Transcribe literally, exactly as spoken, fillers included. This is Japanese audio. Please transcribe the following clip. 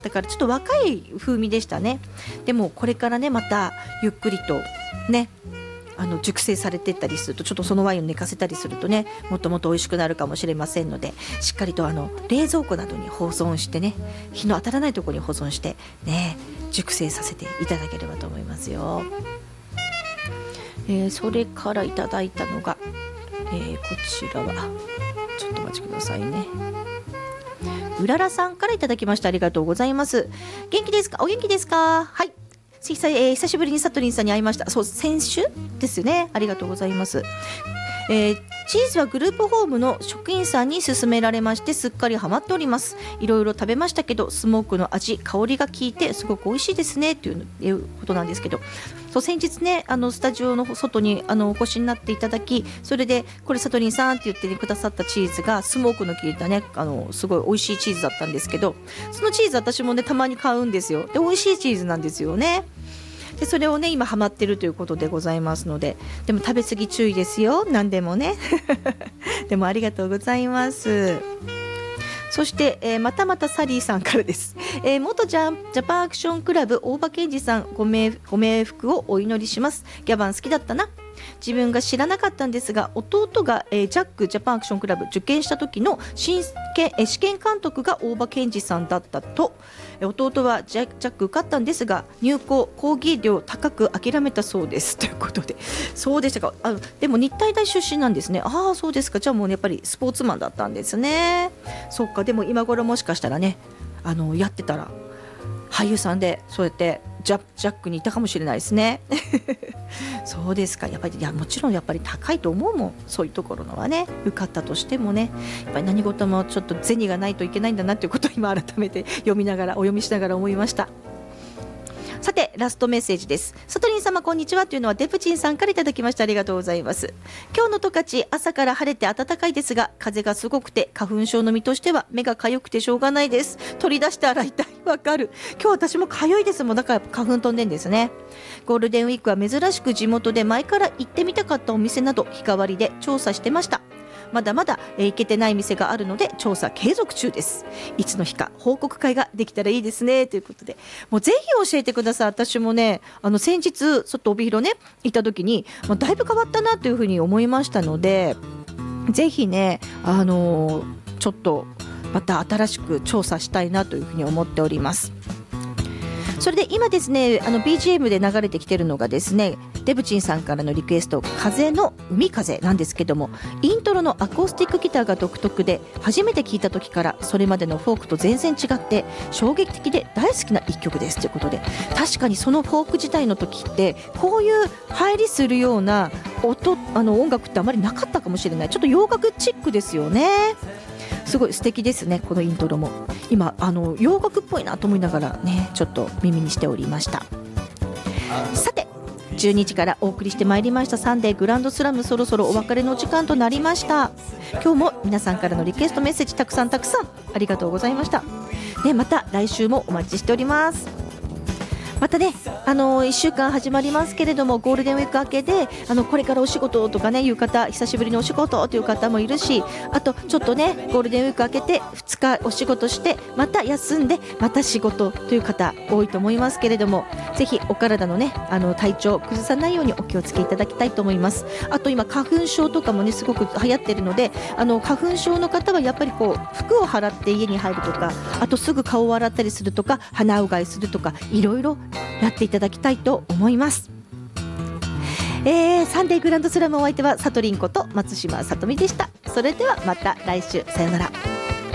だからちょっと若い風味でしたね。でもこれからねまたゆっくりとねあの熟成されていったりすると、ちょっとそのワインを寝かせたりするとねもっともっと美味しくなるかもしれませんので、しっかりとあの冷蔵庫などに保存してね、日の当たらないところに保存してね熟成させていただければと思いますよ。えー、それからいただいたのが、えー、こちらはちょっとお待ちくださいね。うららさんからいただきました。ありがとうございます。元気ですか？お元気ですか？はい、久々、えー、久しぶりにさとりんさんに会いました。そう、先週ですよね。ありがとうございます。えー、チーズはグループホームの職員さんに勧められましてすっかりハマっております。いろいろ食べましたけどスモークの味香りが効いてすごく美味しいですねという、いうことなんですけど、そう先日ねあのスタジオの外にあのお越しになっていただき、それでこれさとりんさんって言って、ね、くださったチーズがスモークの効いたねあのすごい美味しいチーズだったんですけど、そのチーズ私もねたまに買うんですよ。で美味しいチーズなんですよね。でそれをね今ハマってるということでございますので、でも食べ過ぎ注意ですよ、何でもねでもありがとうございます。そして、えー、またまたサリーさんからです、えー、元ジャ、ジャパンアクションクラブ大場健二さん ご, 名ご冥福をお祈りします。ギャバン好きだったな。自分が知らなかったんですが弟が、えー、ジャックジャパンアクションクラブ受験した時の試験、えー、試験監督が大場健二さんだったと。弟はジャック受かったんですが入校講義料高く諦めたそうですということで、そうでしたか。あでも日体大出身なんですね。ああそうですか。じゃあもう、ね、やっぱりスポーツマンだったんですね。そっか。でも今頃もしかしたらねあのやってたら俳優さんでそうやってジャ、ジャックにいたかもしれないですねそうですか。やっぱりいやもちろんやっぱり高いと思うもん、そういうところのはね。受かったとしてもねやっぱり何事もちょっと銭がないといけないんだなということを今改めて読みながらお読みしながら思いました。さてラストメッセージです。さとりん様こんにちはというのはデプチンさんからいただきました。ありがとうございます。今日の十勝朝から晴れて暖かいですが風がすごくて花粉症の身としては目が痒くてしょうがないです。取り出して洗いたい。わかる。今日私も痒いですもん。だから花粉飛んでんですね。ゴールデンウィークは珍しく地元で前から行ってみたかったお店など日替わりで調査してました。まだまだ、えー、行けてない店があるので調査継続中です。いつの日か報告会ができたらいいですねということで、もうぜひ教えてください。私もねあの先日ちょっと帯広ね行った時に、まあ、だいぶ変わったなというふうに思いましたので、ぜひねあのー、ちょっとまた新しく調査したいなというふうに思っております。それで今ですねあの ビージーエム で流れてきてるのがですねデブチンさんからのリクエスト風の海風なんですけども、イントロのアコースティックギターが独特で初めて聴いた時からそれまでのフォークと全然違って衝撃的で大好きな一曲ですということで、確かにそのフォーク自体の時ってこういう入りするような音あの音楽ってあまりなかったかもしれない。ちょっと洋楽チックですよね。すごい素敵ですね。このイントロも今あの洋楽っぽいなと思いながらねちょっと耳にしておりました。さてじゅうにじからお送りしてまいりましたサンデーグランドスラム、そろそろお別れの時間となりました。今日も皆さんからのリクエストメッセージたくさんたくさんありがとうございました、ね、また来週もお待ちしております。またねあのいっしゅうかん始まりますけれども、ゴールデンウィーク明けであのこれからお仕事とかねいう方、久しぶりのお仕事という方もいるし、あとちょっとねゴールデンウィーク明けてふつかお仕事してまた休んでまた仕事という方多いと思いますけれども、ぜひお体のねあの体調を崩さないようにお気をつけいただきたいと思います。あと今花粉症とかもねすごく流行っているので、あの花粉症の方はやっぱりこう服を払って家に入るとか、あとすぐ顔を洗ったりするとか鼻うがいするとかいろいろやっていただきたいと思います。えー、サンデーグランドスラムお相手はさとりんこと松島さとみでした。それではまた来週、さよなら。